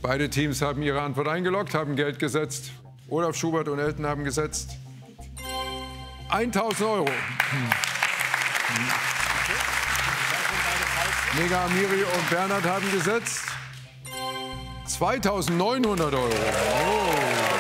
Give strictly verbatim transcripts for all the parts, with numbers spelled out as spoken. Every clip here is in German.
Beide Teams haben ihre Antwort eingeloggt, haben Geld gesetzt. Olaf Schubert und Elton haben gesetzt eintausend Euro. Mega Amiri und Bernhard haben gesetzt zweitausendneunhundert Euro. Oh.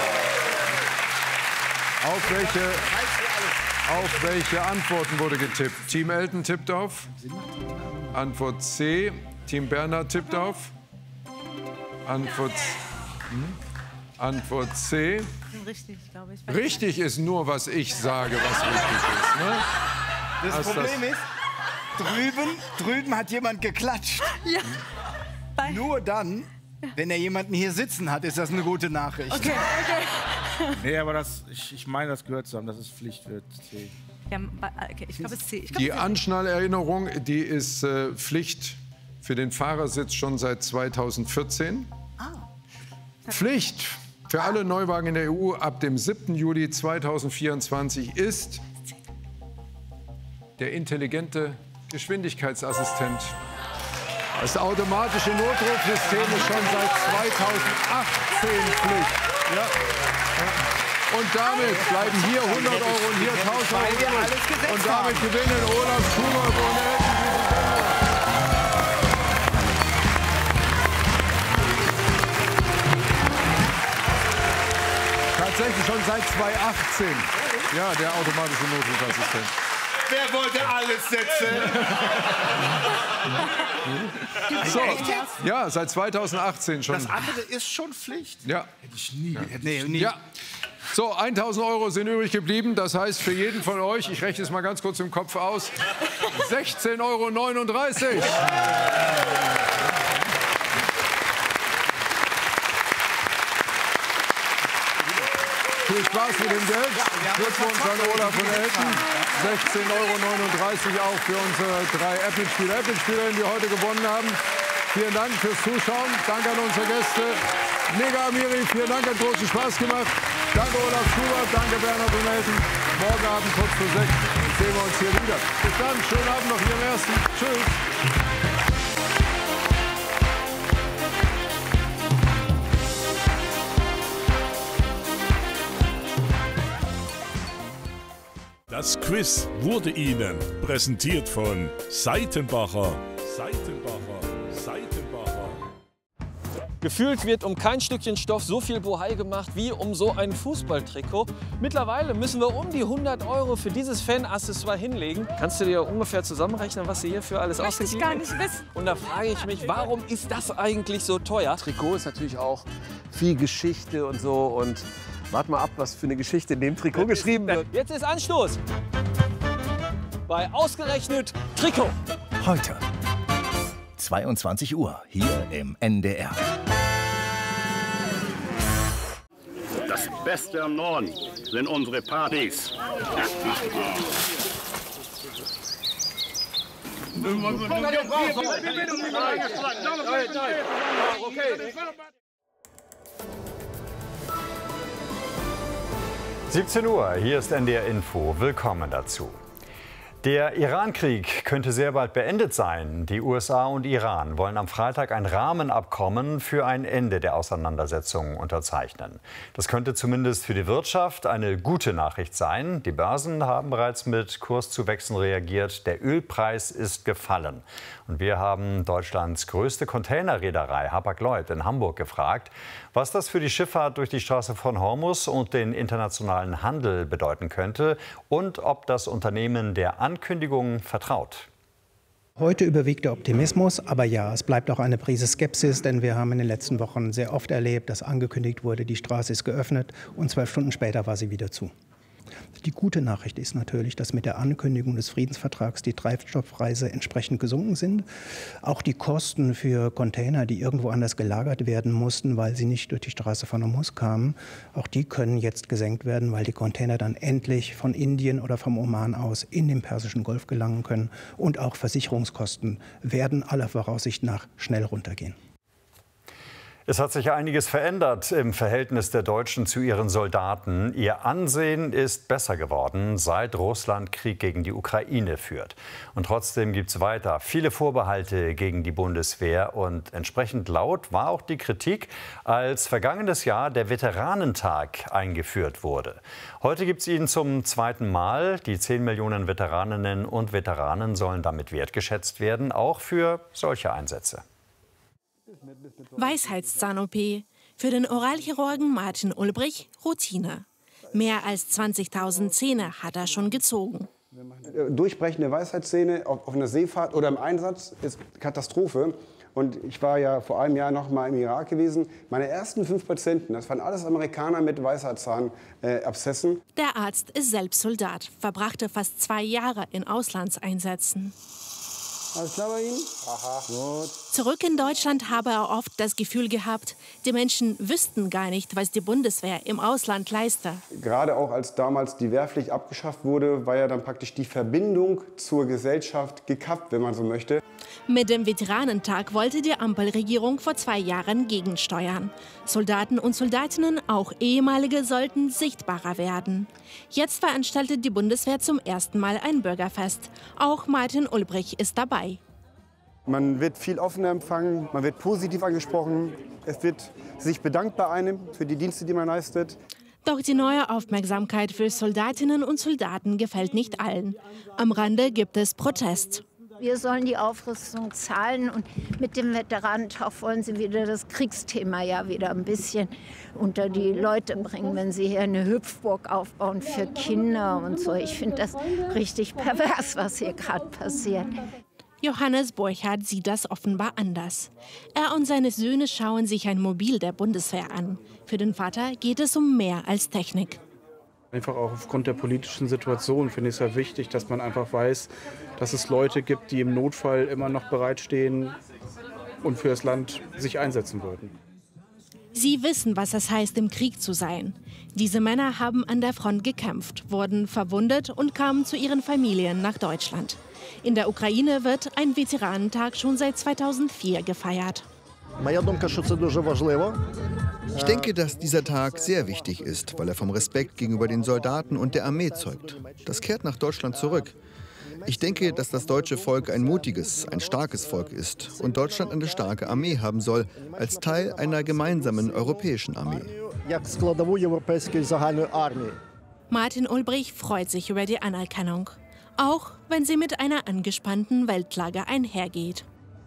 Auf welche, auf welche Antworten wurde getippt? Team Elton tippt auf. Antwort C. Team Bernhard tippt auf. Antwort, hm? Antwort C. Richtig, glaube ich. Richtig ist nur, was ich sage, was richtig ist. Ne? Das Hast Problem das? ist, drüben, drüben hat jemand geklatscht. Ja. Nur dann, wenn er jemanden hier sitzen hat, ist das eine gute Nachricht. Okay, okay. Nee, aber das, ich, ich meine, das gehört zu haben. Das ist Pflicht für C. Ja, okay, ich glaube, es ist C. Ich glaub, Die es ist C. Anschnallerinnerung, die ist äh, Pflicht für den Fahrersitz schon seit zweitausendvierzehn. Ah. Pflicht für alle Neuwagen in der E U ab dem siebten Juli zweitausendvierundzwanzig ist der intelligente Geschwindigkeitsassistent. Das automatische Notrufsystem ist schon seit zweitausendachtzehn Pflicht. Ja. Und damit bleiben hier hundert Euro und hier tausend Euro übrig. Und damit gewinnen Olaf Schubert und Elton diese Sendung. Tatsächlich schon seit zweitausendachtzehn. Ja, der automatische Notrufassistent. Wer wollte alles setzen? So, ja, seit zweitausendachtzehn schon. Das andere ist schon Pflicht? Ja. Hätte ich nie. Nee, nie. Ja. So, eintausend Euro sind übrig geblieben. Das heißt für jeden von euch, ich rechne es mal ganz kurz im Kopf aus, sechzehn Euro neununddreißig. Viel Spaß mit dem Geld. Glückwunsch an Olaf und Elton. sechzehn Euro neununddreißig auch für unsere drei App-Mitspieler, App-Mitspielerinnen, die heute gewonnen haben. Vielen Dank fürs Zuschauen. Danke an unsere Gäste. Mega Amiri, vielen Dank, hat großen Spaß gemacht. Danke Olaf Schubert, danke Bernhard und Elton. Morgen Abend kurz vor sechs sehen wir uns hier wieder. Bis dann, schönen Abend noch hier im Ersten. Tschüss. Das Quiz wurde Ihnen präsentiert von Seitenbacher. Seitenbacher. Seitenbacher. Gefühlt wird um kein Stückchen Stoff so viel Bohai gemacht wie um so ein Fußballtrikot. Mittlerweile müssen wir um die hundert Euro für dieses Fan-Accessoire hinlegen. Kannst du dir ungefähr zusammenrechnen, was sie hier für alles ausgegeben haben? Möchte ich gar nicht wissen. Und da frage ich mich, warum ist das eigentlich so teuer? Trikot ist natürlich auch viel Geschichte und so. Und wart mal ab, was für eine Geschichte in dem Trikot geschrieben wird. Jetzt ist Anstoß bei ausgerechnet Trikot. Heute, zweiundzwanzig Uhr, hier im N D R. Das Beste am Norden sind unsere Partys. siebzehn Uhr, hier ist N D R Info. Willkommen dazu. Der Iran-Krieg könnte sehr bald beendet sein. Die U S A und Iran wollen am Freitag ein Rahmenabkommen für ein Ende der Auseinandersetzungen unterzeichnen. Das könnte zumindest für die Wirtschaft eine gute Nachricht sein. Die Börsen haben bereits mit Kurszuwächsen reagiert. Der Ölpreis ist gefallen. Und wir haben Deutschlands größte Containerreederei Hapag-Lloyd in Hamburg gefragt, was das für die Schifffahrt durch die Straße von Hormuz und den internationalen Handel bedeuten könnte und ob das Unternehmen der Ankündigungen vertraut. Heute überwiegt der Optimismus, aber ja, es bleibt auch eine Prise Skepsis, denn wir haben in den letzten Wochen sehr oft erlebt, dass angekündigt wurde, die Straße ist geöffnet und zwölf Stunden später war sie wieder zu. Die gute Nachricht ist natürlich, dass mit der Ankündigung des Friedensvertrags die Treibstoffpreise entsprechend gesunken sind. Auch die Kosten für Container, die irgendwo anders gelagert werden mussten, weil sie nicht durch die Straße von Hormuz kamen, auch die können jetzt gesenkt werden, weil die Container dann endlich von Indien oder vom Oman aus in den Persischen Golf gelangen können. Und auch Versicherungskosten werden aller Voraussicht nach schnell runtergehen. Es hat sich einiges verändert im Verhältnis der Deutschen zu ihren Soldaten. Ihr Ansehen ist besser geworden, seit Russland Krieg gegen die Ukraine führt. Und trotzdem gibt es weiter viele Vorbehalte gegen die Bundeswehr. Und entsprechend laut war auch die Kritik, als vergangenes Jahr der Veteranentag eingeführt wurde. Heute gibt es ihn zum zweiten Mal. Die zehn Millionen Veteraninnen und Veteranen sollen damit wertgeschätzt werden, auch für solche Einsätze. Weisheitszahn-O P. Für den Oralchirurgen Martin Ulbrich Routine. Mehr als zwanzigtausend Zähne hat er schon gezogen. Durchbrechende Weisheitszähne auf, auf einer Seefahrt oder im Einsatz ist Katastrophe. Und ich war ja vor einem Jahr noch mal im Irak gewesen. Meine ersten fünf Patienten, das waren alles Amerikaner mit Weisheitszahnabszessen. Äh, Der Arzt ist selbst Soldat, verbrachte fast zwei Jahre in Auslandseinsätzen. Alles klar bei Ihnen? Aha. Gut. Zurück in Deutschland habe er oft das Gefühl gehabt, die Menschen wüssten gar nicht, was die Bundeswehr im Ausland leiste. Gerade auch als damals die Wehrpflicht abgeschafft wurde, war ja dann praktisch die Verbindung zur Gesellschaft gekappt, wenn man so möchte. Mit dem Veteranentag wollte die Ampelregierung vor zwei Jahren gegensteuern. Soldaten und Soldatinnen, auch ehemalige, sollten sichtbarer werden. Jetzt veranstaltet die Bundeswehr zum ersten Mal ein Bürgerfest. Auch Martin Ulbrich ist dabei. Man wird viel offener empfangen, man wird positiv angesprochen. Es wird sich bedankt bei einem für die Dienste, die man leistet. Doch die neue Aufmerksamkeit für Soldatinnen und Soldaten gefällt nicht allen. Am Rande gibt es Protest. Wir sollen die Aufrüstung zahlen und mit dem Veteranentag wollen sie wieder das Kriegsthema ja wieder ein bisschen unter die Leute bringen, wenn sie hier eine Hüpfburg aufbauen für Kinder und so. Ich finde das richtig pervers, was hier gerade passiert. Johannes Borchardt sieht das offenbar anders. Er und seine Söhne schauen sich ein Mobil der Bundeswehr an. Für den Vater geht es um mehr als Technik. Einfach auch aufgrund der politischen Situation finde ich es ja wichtig, dass man einfach weiß, dass es Leute gibt, die im Notfall immer noch bereitstehen und für das Land sich einsetzen würden. Sie wissen, was es heißt, im Krieg zu sein. Diese Männer haben an der Front gekämpft, wurden verwundet und kamen zu ihren Familien nach Deutschland. In der Ukraine wird ein Veteranentag schon seit zweitausendvier gefeiert. Ich denke, dass dieser Tag sehr wichtig ist, weil er vom Respekt gegenüber den Soldaten und der Armee zeugt. Das kehrt nach Deutschland zurück. Ich denke, dass das deutsche Volk ein mutiges, ein starkes Volk ist und Deutschland eine starke Armee haben soll, als Teil einer gemeinsamen europäischen Armee. Martin Ulbrich freut sich über die Anerkennung, auch wenn sie mit einer angespannten Weltlage einhergeht.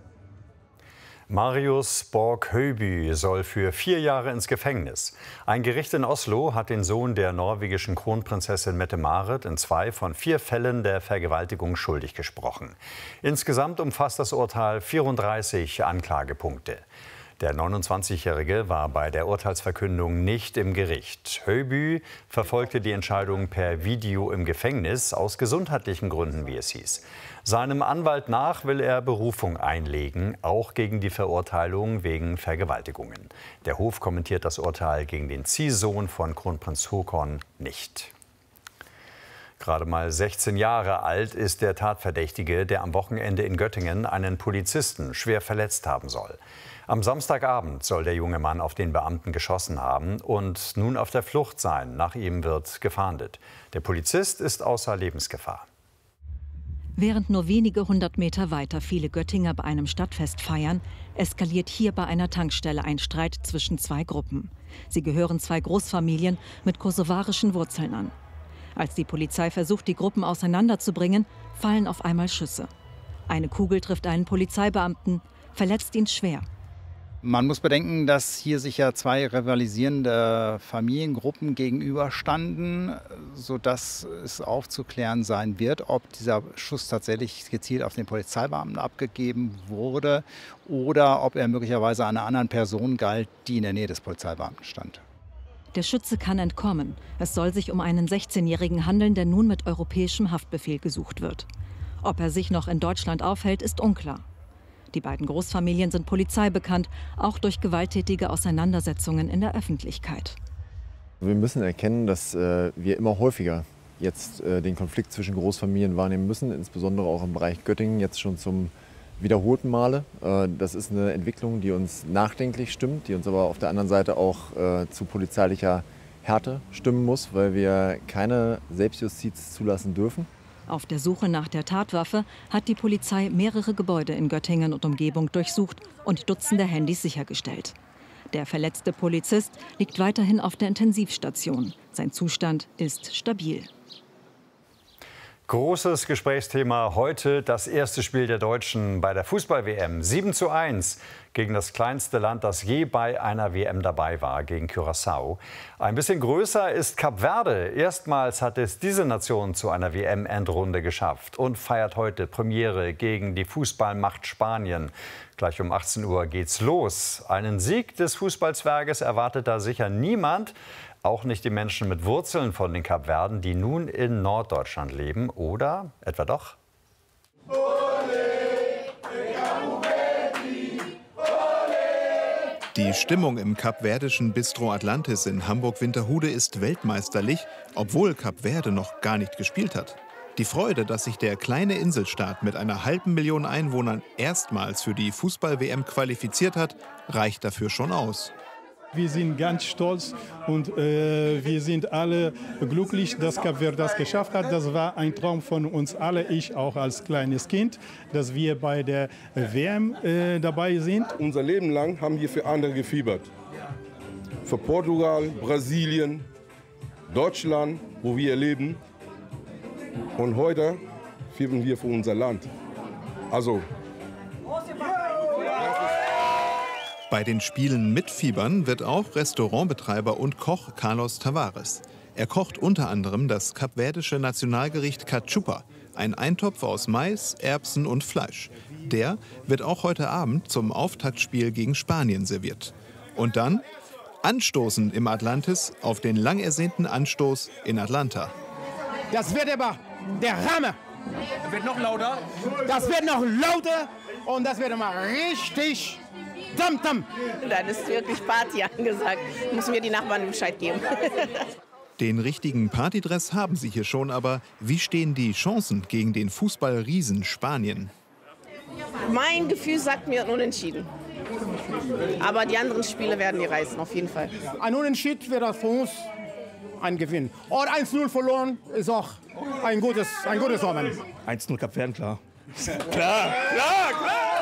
Marius Borg-Høiby soll für vier Jahre ins Gefängnis. Ein Gericht in Oslo hat den Sohn der norwegischen Kronprinzessin Mette-Marit in zwei von vier Fällen der Vergewaltigung schuldig gesprochen. Insgesamt umfasst das Urteil vierunddreißig Anklagepunkte. Der neunundzwanzigjährige war bei der Urteilsverkündung nicht im Gericht. Høiby verfolgte die Entscheidung per Video im Gefängnis, aus gesundheitlichen Gründen, wie es hieß. Seinem Anwalt nach will er Berufung einlegen, auch gegen die Verurteilung wegen Vergewaltigungen. Der Hof kommentiert das Urteil gegen den Ziehsohn von Kronprinz Haakon nicht. Gerade mal sechzehn Jahre alt ist der Tatverdächtige, der am Wochenende in Göttingen einen Polizisten schwer verletzt haben soll. Am Samstagabend soll der junge Mann auf den Beamten geschossen haben und nun auf der Flucht sein. Nach ihm wird gefahndet. Der Polizist ist außer Lebensgefahr. Während nur wenige hundert Meter weiter viele Göttinger bei einem Stadtfest feiern, eskaliert hier bei einer Tankstelle ein Streit zwischen zwei Gruppen. Sie gehören zwei Großfamilien mit kosovarischen Wurzeln an. Als die Polizei versucht, die Gruppen auseinanderzubringen, fallen auf einmal Schüsse. Eine Kugel trifft einen Polizeibeamten, verletzt ihn schwer. Man muss bedenken, dass hier sich ja zwei rivalisierende Familiengruppen gegenüberstanden, sodass es aufzuklären sein wird, ob dieser Schuss tatsächlich gezielt auf den Polizeibeamten abgegeben wurde oder ob er möglicherweise einer anderen Person galt, die in der Nähe des Polizeibeamten stand. Der Schütze kann entkommen. Es soll sich um einen sechzehnjährigen handeln, der nun mit europäischem Haftbefehl gesucht wird. Ob er sich noch in Deutschland aufhält, ist unklar. Die beiden Großfamilien sind Polizei bekannt, auch durch gewalttätige Auseinandersetzungen in der Öffentlichkeit. Wir müssen erkennen, dass äh, wir immer häufiger jetzt äh, den Konflikt zwischen Großfamilien wahrnehmen müssen, insbesondere auch im Bereich Göttingen, jetzt schon zum wiederholten Male. Das ist eine Entwicklung, die uns nachdenklich stimmt, die uns aber auf der anderen Seite auch zu polizeilicher Härte stimmen muss, weil wir keine Selbstjustiz zulassen dürfen. Auf der Suche nach der Tatwaffe hat die Polizei mehrere Gebäude in Göttingen und Umgebung durchsucht und Dutzende Handys sichergestellt. Der verletzte Polizist liegt weiterhin auf der Intensivstation. Sein Zustand ist stabil. Großes Gesprächsthema heute das erste Spiel der Deutschen bei der Fußball-W M. sieben zu eins gegen das kleinste Land, das je bei einer W M dabei war, gegen Curaçao. Ein bisschen größer ist Kap Verde. Erstmals hat es diese Nation zu einer W M-Endrunde geschafft und feiert heute Premiere gegen die Fußballmacht Spanien. Gleich um achtzehn Uhr geht's los. Einen Sieg des Fußballzwerges erwartet da sicher niemand. Auch nicht die Menschen mit Wurzeln von den Kapverden, die nun in Norddeutschland leben. Oder etwa doch? Die Stimmung im kapverdischen Bistro Atlantis in Hamburg-Winterhude ist weltmeisterlich, obwohl Kap Verde noch gar nicht gespielt hat. Die Freude, dass sich der kleine Inselstaat mit einer halben Million Einwohnern erstmals für die Fußball-W M qualifiziert hat, reicht dafür schon aus. Wir sind ganz stolz und äh, wir sind alle glücklich, dass Kap Verde das geschafft hat. Das war ein Traum von uns alle, ich auch als kleines Kind, dass wir bei der W M äh, dabei sind. Unser Leben lang haben wir für andere gefiebert. Für Portugal, Brasilien, Deutschland, wo wir leben. Und heute fiebern wir für unser Land. Also, bei den Spielen mitfiebern wird auch Restaurantbetreiber und Koch Carlos Tavares. Er kocht unter anderem das kapverdische Nationalgericht Cachupa, ein Eintopf aus Mais, Erbsen und Fleisch. Der wird auch heute Abend zum Auftaktspiel gegen Spanien serviert. Und dann anstoßen im Atlantis auf den lang ersehnten Anstoß in Atlanta. Das wird aber der Hammer. Das wird noch lauter. Das wird noch lauter und das wird immer richtig Tam, tam. Dann ist wirklich Party angesagt. Müssen wir die Nachbarn Bescheid geben. Den richtigen Partydress haben sie hier schon, aber wie stehen die Chancen gegen den Fußballriesen Spanien? Mein Gefühl sagt mir unentschieden. Aber die anderen Spiele werden die reißen, auf jeden Fall. Ein Unentschieden wäre für uns ein Gewinn. Und eins null verloren ist auch ein gutes, ein gutes Omen. eins null Kap Verde, klar. Klar, klar, klar.